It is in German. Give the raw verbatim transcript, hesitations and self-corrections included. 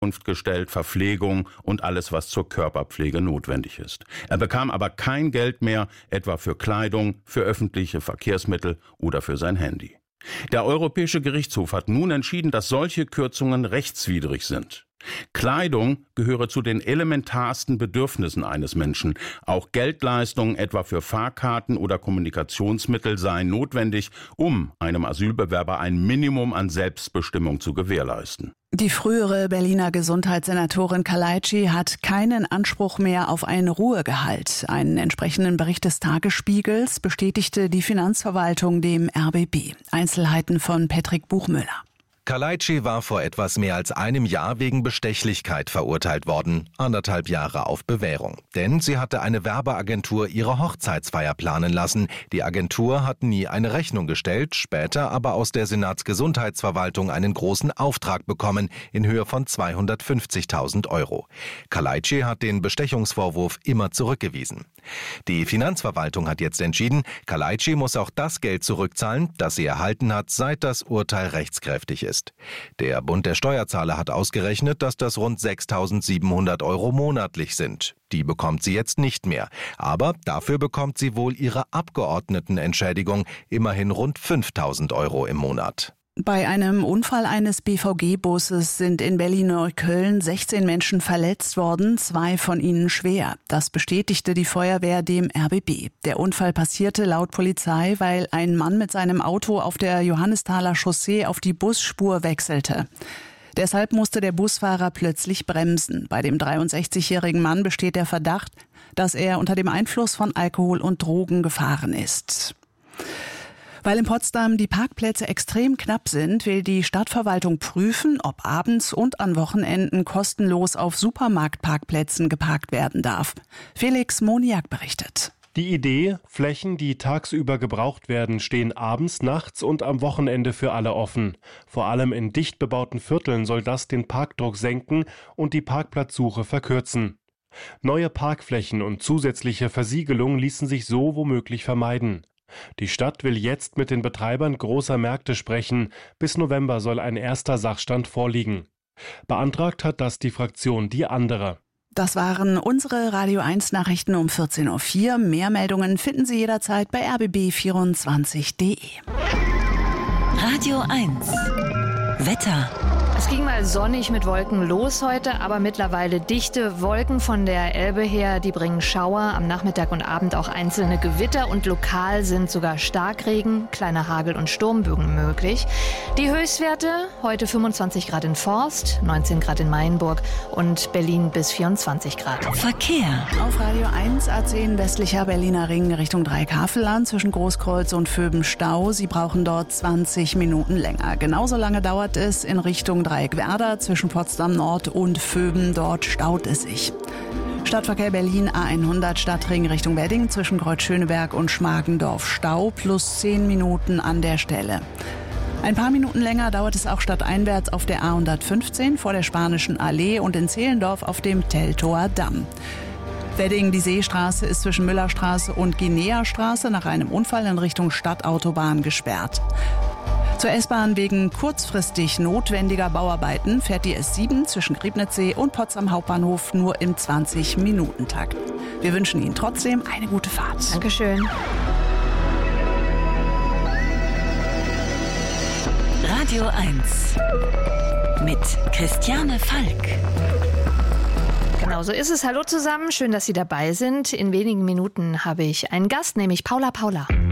gestellt, Verpflegung und alles, was zur Körperpflege notwendig ist. Er bekam aber kein Geld mehr, etwa für Kleidung, für öffentliche Verkehrsmittel oder für sein Handy. Der Europäische Gerichtshof hat nun entschieden, dass solche Kürzungen rechtswidrig sind. Kleidung gehöre zu den elementarsten Bedürfnissen eines Menschen. Auch Geldleistungen, etwa für Fahrkarten oder Kommunikationsmittel, seien notwendig, um einem Asylbewerber ein Minimum an Selbstbestimmung zu gewährleisten. Die frühere Berliner Gesundheitssenatorin Kaleitschi hat keinen Anspruch mehr auf ein Ruhegehalt. Einen entsprechenden Bericht des Tagesspiegels bestätigte die Finanzverwaltung dem R B B. Einzelheiten von Patrick Buchmüller. Kaleitschi war vor etwas mehr als einem Jahr wegen Bestechlichkeit verurteilt worden, anderthalb Jahre auf Bewährung. Denn sie hatte eine Werbeagentur ihre Hochzeitsfeier planen lassen. Die Agentur hat nie eine Rechnung gestellt, später aber aus der Senatsgesundheitsverwaltung einen großen Auftrag bekommen in Höhe von zweihundertfünfzigtausend Euro. Kaleitschi hat den Bestechungsvorwurf immer zurückgewiesen. Die Finanzverwaltung hat jetzt entschieden, Kaleitschi muss auch das Geld zurückzahlen, das sie erhalten hat, seit das Urteil rechtskräftig ist. Der Bund der Steuerzahler hat ausgerechnet, dass das rund sechstausendsiebenhundert Euro monatlich sind. Die bekommt sie jetzt nicht mehr. Aber dafür bekommt sie wohl ihre Abgeordnetenentschädigung, immerhin rund fünftausend Euro im Monat. Bei einem Unfall eines B V G-Busses sind in Berlin-Neukölln sechzehn Menschen verletzt worden, zwei von ihnen schwer. Das bestätigte die Feuerwehr dem R B B. Der Unfall passierte laut Polizei, weil ein Mann mit seinem Auto auf der Johannesthaler Chaussee auf die Busspur wechselte. Deshalb musste der Busfahrer plötzlich bremsen. Bei dem dreiundsechzigjährigen Mann besteht der Verdacht, dass er unter dem Einfluss von Alkohol und Drogen gefahren ist. Weil in Potsdam die Parkplätze extrem knapp sind, will die Stadtverwaltung prüfen, ob abends und an Wochenenden kostenlos auf Supermarktparkplätzen geparkt werden darf. Felix Moniak berichtet. Die Idee, Flächen, die tagsüber gebraucht werden, stehen abends, nachts und am Wochenende für alle offen. Vor allem in dicht bebauten Vierteln soll das den Parkdruck senken und die Parkplatzsuche verkürzen. Neue Parkflächen und zusätzliche Versiegelung ließen sich so womöglich vermeiden. Die Stadt will jetzt mit den Betreibern großer Märkte sprechen. Bis November soll ein erster Sachstand vorliegen. Beantragt hat das die Fraktion Die Andere. Das waren unsere Radio eins Nachrichten um vierzehn Uhr vier. Mehr Meldungen finden Sie jederzeit bei r b b vierundzwanzig punkt d e. Radio eins Wetter. Es ging mal sonnig mit Wolken los heute, aber mittlerweile dichte Wolken von der Elbe her, die bringen Schauer, am Nachmittag und Abend auch einzelne Gewitter und lokal sind sogar Starkregen, kleiner Hagel und Sturmbögen möglich. Die Höchstwerte heute fünfundzwanzig Grad in Forst, neunzehn Grad in Mayenburg und Berlin bis vierundzwanzig Grad. Verkehr. Auf Radio eins A zehn westlicher Berliner Ring Richtung Dreieckhavelland zwischen Großkreuz und Vöben Stau. Sie brauchen dort zwanzig Minuten länger. Genauso lange dauert es in Richtung Dreieckwerder zwischen Potsdam Nord und Vöben, dort staut es sich. Stadtverkehr Berlin A hundert Stadtring Richtung Wedding zwischen Kreuz-Schöneberg und Schmargendorf Stau plus zehn Minuten an der Stelle. Ein paar Minuten länger dauert es auch stadteinwärts auf der A hundertfünfzehn vor der Spanischen Allee und in Zehlendorf auf dem Teltower Damm. Wedding, die Seestraße, ist zwischen Müllerstraße und Guinea-Straße nach einem Unfall in Richtung Stadtautobahn gesperrt. Zur S-Bahn wegen kurzfristig notwendiger Bauarbeiten fährt die S sieben zwischen Griebnitzsee und Potsdam Hauptbahnhof nur im zwanzig-Minuten-Takt. Wir wünschen Ihnen trotzdem eine gute Fahrt. Dankeschön. Radio eins mit Christiane Falk. Genau so ist es. Hallo zusammen, schön, dass Sie dabei sind. In wenigen Minuten habe ich einen Gast, nämlich Paula Paula.